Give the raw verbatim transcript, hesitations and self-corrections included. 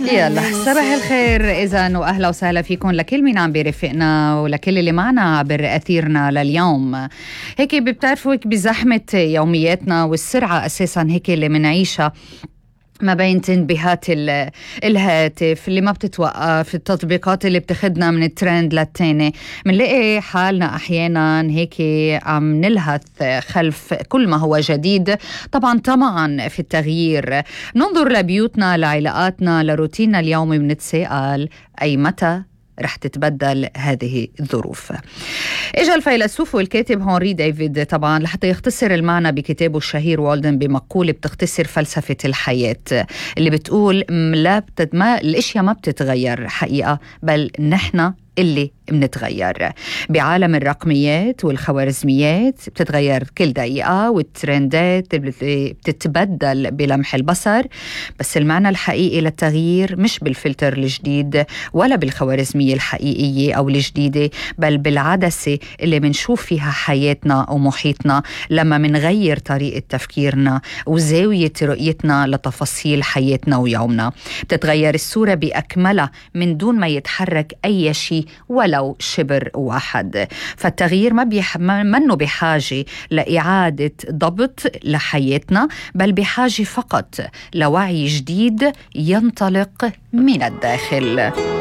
يلا صباح الخير إذن، وأهلا وسهلا فيكم لكل مين عم بيرفقنا ولكل اللي معنا عبر أثيرنا لليوم. هيك بتعرفوا هيك بزحمة يومياتنا والسرعة أساسا هيك اللي منعيشها ما بين تنبيهات الهاتف اللي ما بتتوقف، التطبيقات اللي بتاخدنا من الترند للتاني، منلاقي حالنا أحيانا هيك عم نلهث خلف كل ما هو جديد، طبعا طمعا في التغيير. ننظر لبيوتنا، لعلاقاتنا، لروتيننا اليومي، بنتساءل أي متى رح تتبدل هذه الظروف. اجا الفيلسوف والكاتب هنري ديفيد طبعا لحتى يختصر المعنى بكتابه الشهير والدن بمقولة بتختصر فلسفة الحياة اللي بتقول لا بتد... ما الاشياء ما بتتغير حقيقة، بل نحن اللي منتغير. بعالم الرقميات والخوارزميات بتتغير كل دقيقة، والترندات بتتبدل بلمح البصر، بس المعنى الحقيقي للتغيير مش بالفلتر الجديد ولا بالخوارزمية الحقيقية أو الجديدة، بل بالعدسة اللي منشوف فيها حياتنا ومحيطنا لما منغير طريقة تفكيرنا وزاوية رؤيتنا لتفاصيل حياتنا ويومنا. بتتغير الصورة بأكملها من دون ما يتحرك أي شيء ولو شبر واحد. فالتغيير ما بيح... منه بحاجة لإعادة ضبط لحياتنا، بل بحاجة فقط لوعي جديد ينطلق من الداخل.